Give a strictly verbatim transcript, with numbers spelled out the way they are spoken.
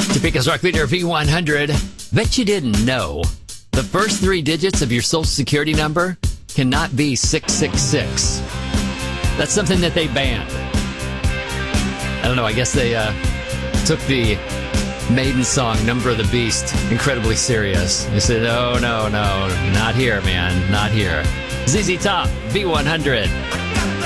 Topeka's Rock Leader V one hundred. Bet you didn't know the first three digits of your social security number cannot be six six six. That's something that they banned. I don't know, I guess they uh, took the Maiden song, Number of the Beast, incredibly serious. They said, oh, no, no, not here, man, not here. Z Z Top, V one hundred.